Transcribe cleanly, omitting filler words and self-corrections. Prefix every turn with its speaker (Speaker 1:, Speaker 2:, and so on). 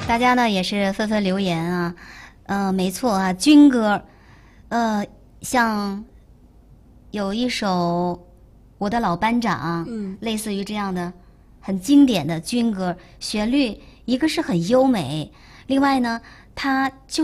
Speaker 1: 大家呢也是纷纷留言啊，没错啊，军歌，像有一首《我的老班长》，类似于这样的很经典的军歌，旋律一个是很优美，另外呢，它就